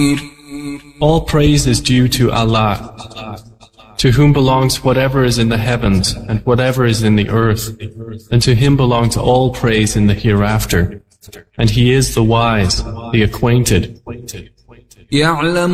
All praise is due to Allah, to whom belongs whatever is in the heavens and whatever is in the earth, and to him belongs all praise in the hereafter. And he is the wise, the acquainted.